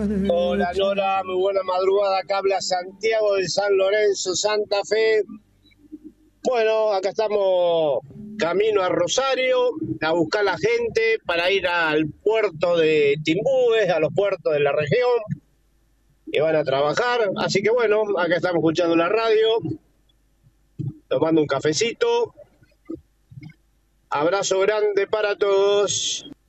Hola Nora, muy buena madrugada, acá habla Santiago de San Lorenzo, Santa Fe. Bueno, acá estamos camino a Rosario a buscar la gente para ir al puerto de Timbúes, a los puertos de la región, que van a trabajar. Así que bueno, acá estamos escuchando la radio, tomando un cafecito. Abrazo grande para todos.